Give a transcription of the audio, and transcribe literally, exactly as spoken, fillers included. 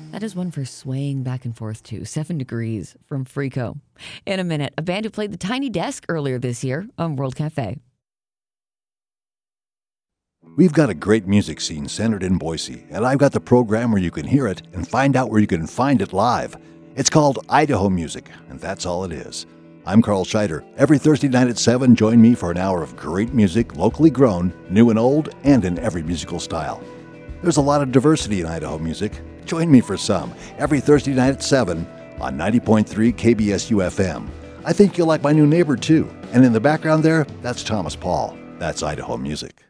That is one for swaying back and forth to. Seven Degrees from Freako. In a minute, a band who played the Tiny Desk earlier this year on World Cafe. We've got a great music scene centered in Boise, and I've got the program where you can hear it and find out where you can find it live. It's called Idaho Music, and that's all it is. I'm Carl Scheider. Every Thursday night at seven, join me for an hour of great music, locally grown, new and old, and in every musical style. There's a lot of diversity in Idaho music. Join me for some, every Thursday night at seven on ninety point three K B S U F M. I think you'll like my new neighbor, too. And in the background there, that's Thomas Paul. That's Idaho Music.